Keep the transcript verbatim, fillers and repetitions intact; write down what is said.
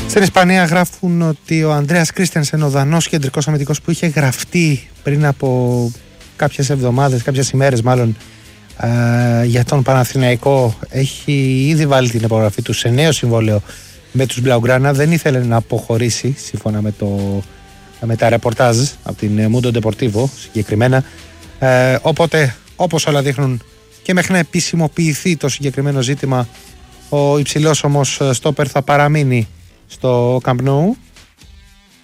Στην Ισπανία γράφουν ότι ο Ανδρέας Κρίστενσεν, ο Δανός κεντρικός αμυντικός που είχε γραφτεί πριν από κάποιες εβδομάδες, κάποιες ημέρες μάλλον, ε, για τον Παναθηναϊκό, έχει ήδη βάλει την υπογραφή του σε νέο συμβόλαιο με τους Μπλαουγκράνα. Δεν ήθελε να αποχωρήσει σύμφωνα με, το, με τα ρεπορτάζ από την Mundo Deportivo συγκεκριμένα. Ε, οπότε, όπως όλα δείχνουν, και μέχρι να επισημοποιηθεί το συγκεκριμένο ζήτημα, ο υψηλός όμως στόπερ θα παραμείνει στο Camp Nou.